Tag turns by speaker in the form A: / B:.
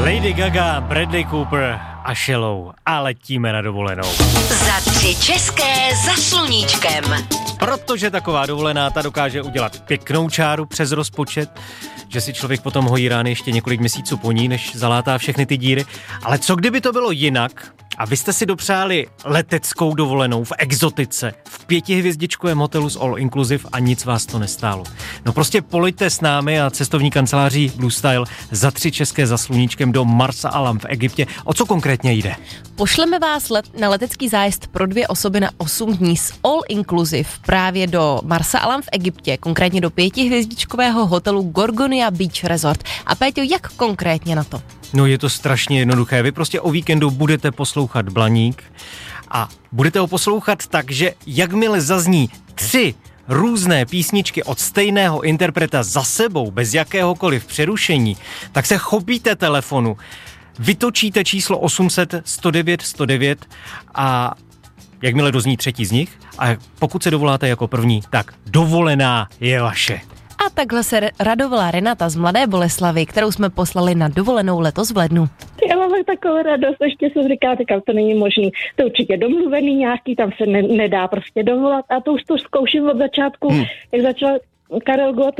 A: Lady Gaga, Bradley Cooper a Shallow a letíme na dovolenou.
B: Za 3 české za sluníčkem.
A: Protože taková dovolená ta dokáže udělat pěknou čáru přes rozpočet, že si člověk potom hojí rány ještě několik měsíců po ní, než zalátá všechny ty díry. Ale co kdyby to bylo jinak a vy jste si dopřáli leteckou dovolenou v exotice, v 5hvězdičkovém hotelu s all inclusive a nic vás to nestálo. No prostě pojďte s námi a cestovní kanceláří Blue Style za 3 české za sluníčkem do Marsa Alam v Egyptě. O co konkrétně jde?
C: Pošleme vás na letecký zájezd pro 2 osoby na 8 dní s all inclusive právě do Marsa Alam v Egyptě, konkrétně do 5hvězdičkového hotelu Gorgonia Beach Resort. A Péťo, jak konkrétně na to?
A: No je to strašně jednoduché. Vy prostě o víkendu budete poslouchat Blaník a budete ho poslouchat tak, že jakmile zazní 3 různé písničky od stejného interpreta za sebou, bez jakéhokoliv přerušení, tak se chopíte telefonu, vytočíte číslo 800 109 109 a jakmile dozní 3. z nich a pokud se dovoláte jako první, tak dovolená je vaše.
C: A takhle se radovala Renata z Mladé Boleslavi, kterou jsme poslali na dovolenou letos v lednu.
D: Já mám takovou radost, ještě jsem říkala, to není možný. To je určitě domluvený nějaký, tam se nedá prostě dovolat a to už to zkouším od začátku, jak začal Karel Gott